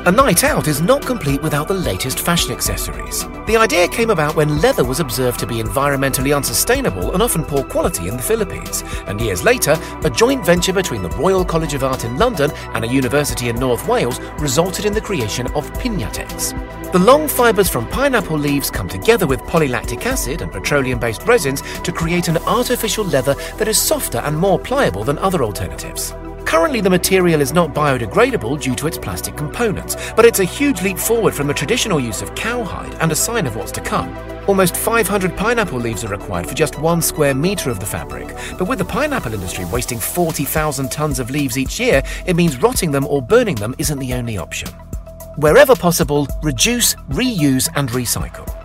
A night out is not complete without the latest fashion accessories. The idea came about when leather was observed to be environmentally unsustainable and often poor quality in the Philippines, and years later, a joint venture between the Royal College of Art in London and a university in North Wales resulted in the creation of Piñatex. The long fibres from pineapple leaves come together with polylactic acid and petroleum-based resins to create an artificial leather that is softer and more pliable than other alternatives. Currently, the material is not biodegradable due to its plastic components, but it's a huge leap forward from the traditional use of cowhide and a sign of what's to come. Almost 500 pineapple leaves are required for just 1 square metre of the fabric, but with the pineapple industry wasting 40,000 tonnes of leaves each year, it means rotting them or burning them isn't the only option. Wherever possible, reduce, reuse and recycle.